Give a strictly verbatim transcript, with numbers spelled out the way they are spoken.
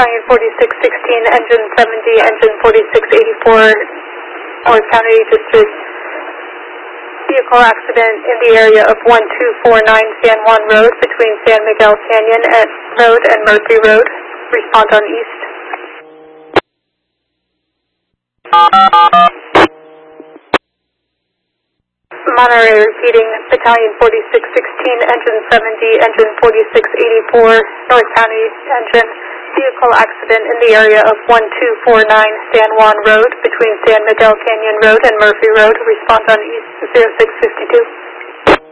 Battalion forty-six sixteen, Engine seventy, Engine forty-six eighty-four, North County District. Vehicle accident in the area of one two four nine San Juan Road between San Miguel Canyon and Road and Murphy Road. Respond on east. Monterey repeating, Battalion forty-six sixteen, Engine seventy, Engine forty-six eighty-four, North County Engine. Vehicle accident in the area of one two four nine San Juan Road between San Miguel Canyon Road and Murphy Road. Respond on east zero six five two.